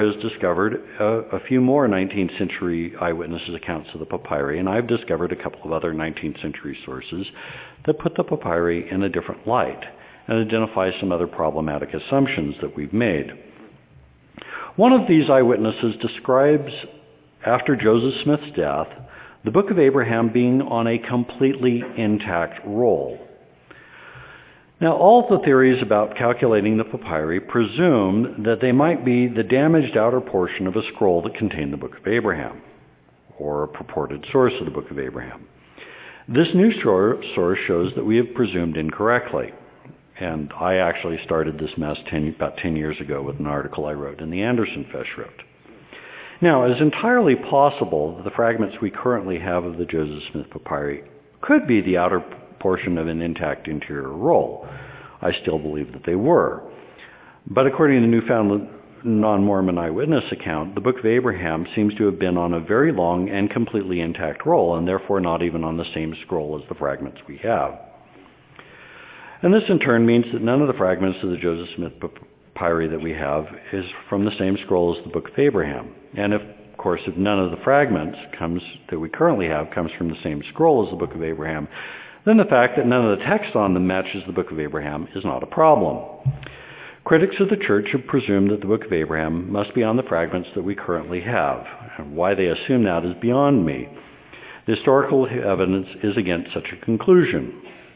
has discovered a few more 19th century eyewitnesses' accounts of the papyri, and I've discovered a couple of other 19th century sources that put the papyri in a different light and identify some other problematic assumptions that we've made. One of these eyewitnesses describes, after Joseph Smith's death, the Book of Abraham being on a completely intact roll. Now, all the theories about calculating the papyri presume that they might be the damaged outer portion of a scroll that contained the Book of Abraham, or a purported source of the Book of Abraham. This new source shows that we have presumed incorrectly, and I actually started this mess about 10 years ago with an article I wrote in the Anderson Festschrift. Now, it is entirely possible that the fragments we currently have of the Joseph Smith papyri could be the outer portion of an intact interior roll. I still believe that they were. But according to the newfound non-Mormon eyewitness account, the Book of Abraham seems to have been on a very long and completely intact roll, and therefore not even on the same scroll as the fragments we have. And this in turn means that none of the fragments of the Joseph Smith papyri that we have is from the same scroll as the Book of Abraham. And of course, if none of the fragments that we currently have comes from the same scroll as the Book of Abraham, then the fact that none of the text on them matches the Book of Abraham is not a problem. Critics of the church have presumed that the Book of Abraham must be on the fragments that we currently have. And why they assume that is beyond me. The historical evidence is against such a conclusion.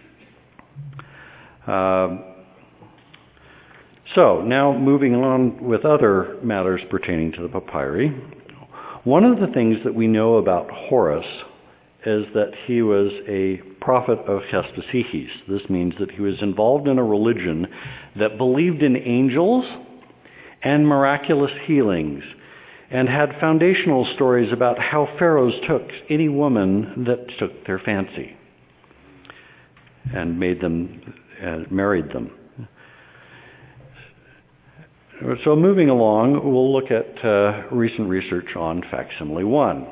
So, now moving on with other matters pertaining to the papyri. One of the things that we know about Horus is that he was a prophet of Hespesihes. This means that he was involved in a religion that believed in angels and miraculous healings, and had foundational stories about how pharaohs took any woman that took their fancy and made them and married them. So moving along, we'll look at recent research on Facsimile 1.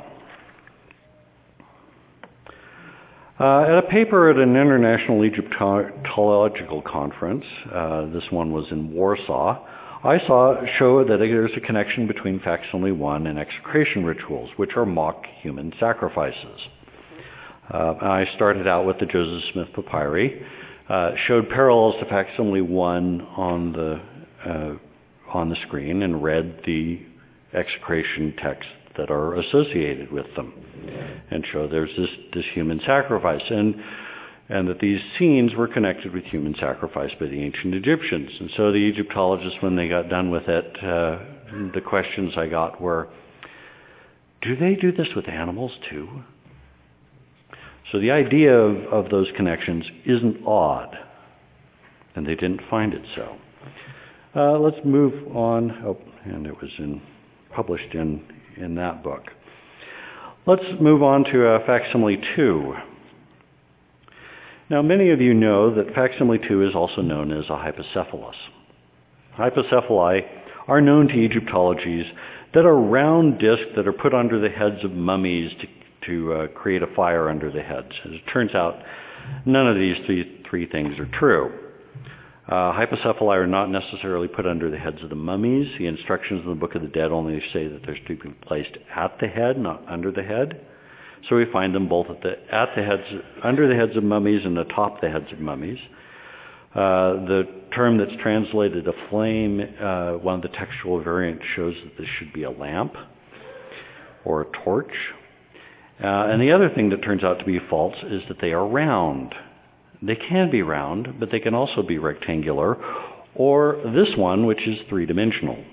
At a paper at an international Egyptological conference, this one was in Warsaw, I show that there's a connection between Facsimile 1 and execration rituals, which are mock human sacrifices. I started out with the Joseph Smith papyri, showed parallels to Facsimile 1 on the screen, and read the execration texts that are associated with them, and show there's this human sacrifice, and that these scenes were connected with human sacrifice by the ancient Egyptians. And so the Egyptologists, when they got done with it, the questions I got were, do they do this with animals too? So the idea of those connections isn't odd, and they didn't find it so. Let's move on. Oh, and it was published in that book. Let's move on to Facsimile 2. Now, many of you know that Facsimile 2 is also known as a hypocephalus. Hypocephali are known to Egyptologies that are round discs that are put under the heads of mummies to create a fire under the heads. As it turns out, none of these three things are true. Hypocephali are not necessarily put under the heads of the mummies. The instructions in the Book of the Dead only say that they're to be placed at the head, not under the head. So we find them both under the heads of mummies and atop the heads of mummies. The term that's translated a flame, one of the textual variants shows that this should be a lamp or a torch. And the other thing that turns out to be false is that they are round. They can be round, but they can also be rectangular, or this one, which is three-dimensional.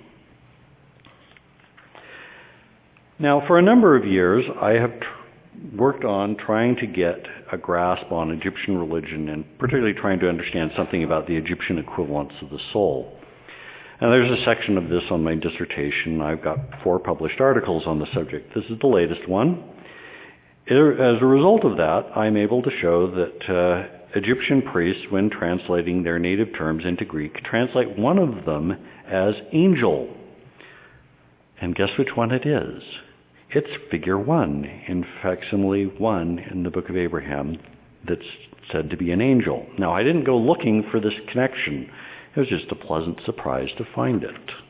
Now, for a number of years, I have worked on trying to get a grasp on Egyptian religion, and particularly trying to understand something about the Egyptian equivalents of the soul. And there's a section of this on my dissertation. I've got 4 published articles on the subject. This is the latest one. As a result of that, I'm able to show that Egyptian priests, when translating their native terms into Greek, translate one of them as angel. And guess which one it is? It's figure 1 in Facsimile 1 in the Book of Abraham that's said to be an angel. Now, I didn't go looking for this connection. It was just a pleasant surprise to find it.